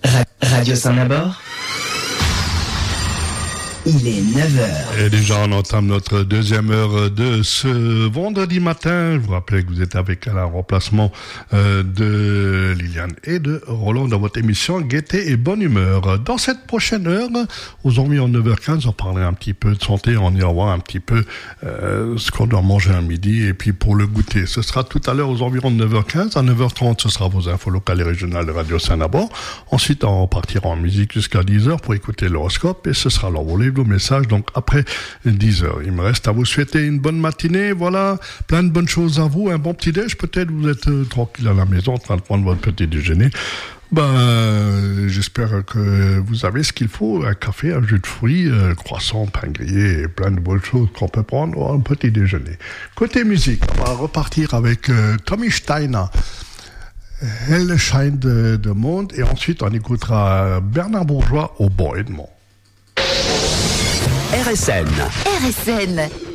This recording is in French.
Radio Saint-Nabord. Il est 9h. Et déjà, on entame notre deuxième heure de ce vendredi matin. Je vous rappelle que vous êtes avec un remplacement de Liliane et de Roland dans votre émission Gaieté et Bonne Humeur. Dans cette prochaine heure, aujourd'hui en 9h15, on parlera un petit peu de santé, on ira voir un petit peu ce qu'on doit manger à midi et puis pour le goûter. Ce sera tout à l'heure aux environs de 9h15. À 9h30, ce sera vos infos locales et régionales de Radio Saint-Nabord. Ensuite, on partira en musique jusqu'à 10h pour écouter l'horoscope et ce sera l'envolée vos messages, donc après 10h. Il me reste à vous souhaiter une bonne matinée, voilà, plein de bonnes choses à vous, un bon petit déj, peut-être vous êtes tranquille à la maison en train de prendre votre petit déjeuner. J'espère que vous avez ce qu'il faut, un café, un jus de fruits, croissant, pain grillé et plein de bonnes choses qu'on peut prendre au petit déjeuner. Côté musique, on va repartir avec Tommy Steiner, Elle Shine de Monde, et ensuite on écoutera Bernard Bourgeois au Bon Edmond. RSN. RSN.